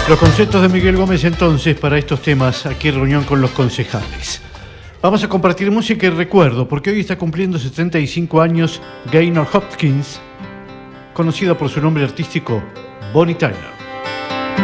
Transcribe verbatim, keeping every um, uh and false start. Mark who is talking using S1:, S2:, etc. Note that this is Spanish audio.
S1: Los conceptos de Miguel Gómez entonces para estos temas, aquí en reunión con los concejales. Vamos a compartir música y recuerdo, porque hoy está cumpliendo setenta y cinco años Gaynor Hopkins, conocida por su nombre artístico Bonnie Tyler.